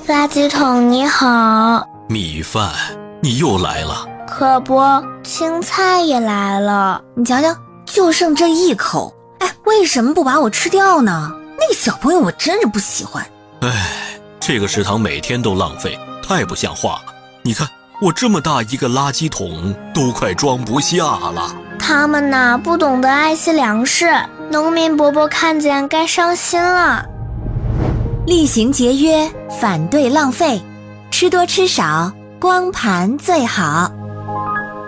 垃圾桶你好。 米饭，你又来了。 可不，青菜也来了。 你瞧瞧，就剩这一口。哎，为什么不把我吃掉呢？那个小朋友我真是不喜欢。 哎，这个食堂每天都浪费，太不像话了。你看，我这么大一个垃圾桶都快装不下了。 他们呐，不懂得爱惜粮食，农民伯伯看见该伤心了。 厉行节约，反对浪费，吃多吃少，光盘最好。